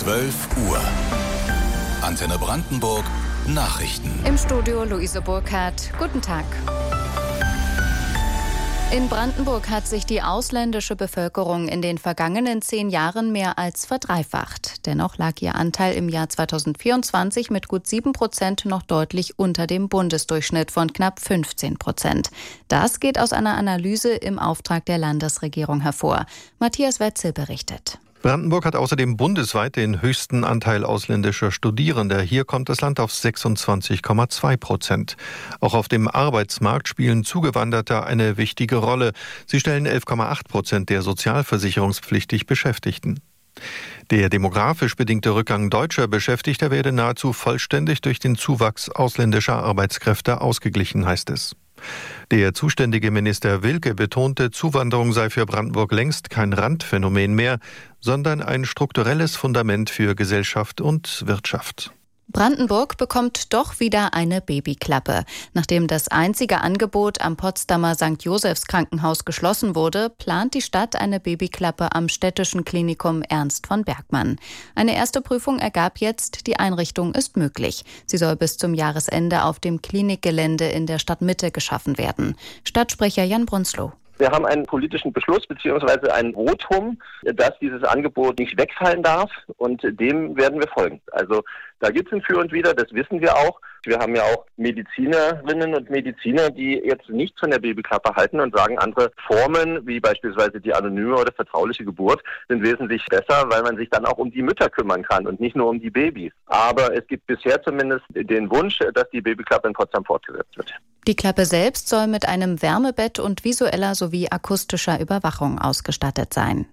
12 Uhr. Antenne Brandenburg, Nachrichten. Im Studio Luise Burkhardt. Guten Tag. In Brandenburg hat sich die ausländische Bevölkerung in den vergangenen 10 Jahren mehr als verdreifacht. Dennoch lag ihr Anteil im Jahr 2024 mit gut 7% noch deutlich unter dem Bundesdurchschnitt von knapp 15%. Das geht aus einer Analyse im Auftrag der Landesregierung hervor. Matthias Wetzel berichtet. Brandenburg hat außerdem bundesweit den höchsten Anteil ausländischer Studierender. Hier kommt das Land auf 26,2%. Auch auf dem Arbeitsmarkt spielen Zugewanderte eine wichtige Rolle. Sie stellen 11,8% der sozialversicherungspflichtig Beschäftigten. Der demografisch bedingte Rückgang deutscher Beschäftigter werde nahezu vollständig durch den Zuwachs ausländischer Arbeitskräfte ausgeglichen, heißt es. Der zuständige Minister Wilke betonte, Zuwanderung sei für Brandenburg längst kein Randphänomen mehr, sondern ein strukturelles Fundament für Gesellschaft und Wirtschaft. Brandenburg bekommt doch wieder eine Babyklappe. Nachdem das einzige Angebot am Potsdamer St. Josephs Krankenhaus geschlossen wurde, plant die Stadt eine Babyklappe am städtischen Klinikum Ernst von Bergmann. Eine erste Prüfung ergab jetzt, die Einrichtung ist möglich. Sie soll bis zum Jahresende auf dem Klinikgelände in der Stadtmitte geschaffen werden. Stadtsprecher Jan Brunzloh. Wir haben einen politischen Beschluss bzw. ein Votum, dass dieses Angebot nicht wegfallen darf, und dem werden wir folgen. Also da gibt es ein Für und Wider, das wissen wir auch. Wir haben ja auch Medizinerinnen und Mediziner, die jetzt nichts von der Babyklappe halten und sagen, andere Formen, wie beispielsweise die anonyme oder vertrauliche Geburt, sind wesentlich besser, weil man sich dann auch um die Mütter kümmern kann und nicht nur um die Babys. Aber es gibt bisher zumindest den Wunsch, dass die Babyklappe in Potsdam fortgesetzt wird. Die Klappe selbst soll mit einem Wärmebett und visueller sowie akustischer Überwachung ausgestattet sein.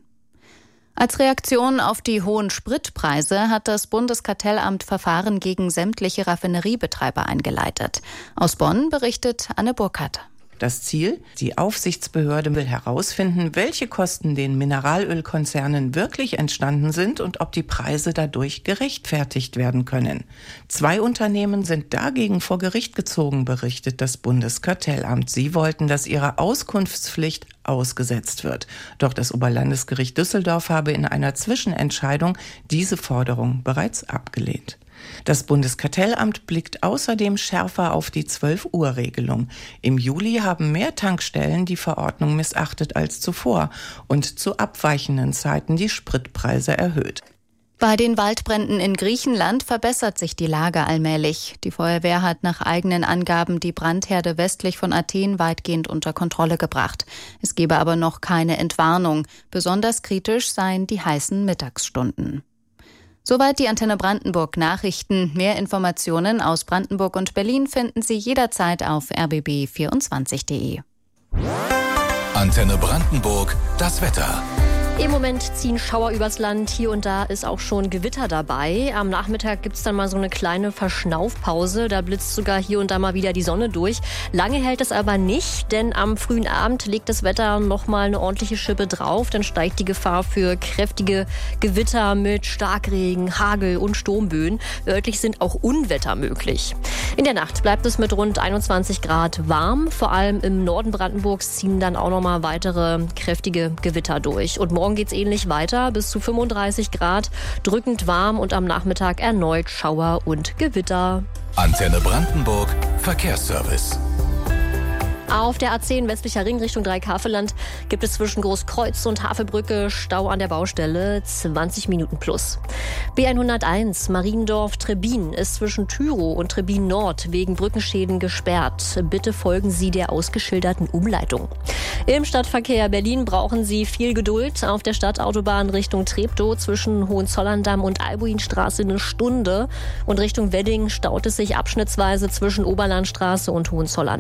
Als Reaktion auf die hohen Spritpreise hat das Bundeskartellamt Verfahren gegen sämtliche Raffineriebetreiber eingeleitet. Aus Bonn berichtet Anne Burkhardt. Das Ziel? Die Aufsichtsbehörde will herausfinden, welche Kosten den Mineralölkonzernen wirklich entstanden sind und ob die Preise dadurch gerechtfertigt werden können. 2 Unternehmen sind dagegen vor Gericht gezogen, berichtet das Bundeskartellamt. Sie wollten, dass ihre Auskunftspflicht ausgesetzt wird. Doch das Oberlandesgericht Düsseldorf habe in einer Zwischenentscheidung diese Forderung bereits abgelehnt. Das Bundeskartellamt blickt außerdem schärfer auf die 12-Uhr-Regelung. Im Juli haben mehr Tankstellen die Verordnung missachtet als zuvor und zu abweichenden Zeiten die Spritpreise erhöht. Bei den Waldbränden in Griechenland verbessert sich die Lage allmählich. Die Feuerwehr hat nach eigenen Angaben die Brandherde westlich von Athen weitgehend unter Kontrolle gebracht. Es gebe aber noch keine Entwarnung. Besonders kritisch seien die heißen Mittagsstunden. Soweit die Antenne Brandenburg Nachrichten. Mehr Informationen aus Brandenburg und Berlin finden Sie jederzeit auf rbb24.de. Antenne Brandenburg, das Wetter. Im Moment ziehen Schauer übers Land. Hier und da ist auch schon Gewitter dabei. Am Nachmittag gibt es dann mal so eine kleine Verschnaufpause. Da blitzt sogar hier und da mal wieder die Sonne durch. Lange hält es aber nicht, denn am frühen Abend legt das Wetter noch mal eine ordentliche Schippe drauf. Dann steigt die Gefahr für kräftige Gewitter mit Starkregen, Hagel und Sturmböen. Örtlich sind auch Unwetter möglich. In der Nacht bleibt es mit rund 21 Grad warm. Vor allem im Norden Brandenburgs ziehen dann auch noch mal weitere kräftige Gewitter durch. Und morgen geht's ähnlich weiter, bis zu 35 Grad, drückend warm und am Nachmittag erneut Schauer und Gewitter. Antenne Brandenburg, Verkehrsservice. Auf der A10 westlicher Ring Richtung Dreieckhavelland gibt es zwischen Großkreuz und Havelbrücke Stau an der Baustelle, 20 Minuten plus. B101 Mariendorf-Trebbin ist zwischen Tyrow und Trebbin Nord wegen Brückenschäden gesperrt. Bitte folgen Sie der ausgeschilderten Umleitung. Im Stadtverkehr Berlin brauchen Sie viel Geduld. Auf der Stadtautobahn Richtung Treptow zwischen Hohenzollern-Damm und Albuinstraße 1 Stunde. Und Richtung Wedding staut es sich abschnittsweise zwischen Oberlandstraße und Hohenzollern.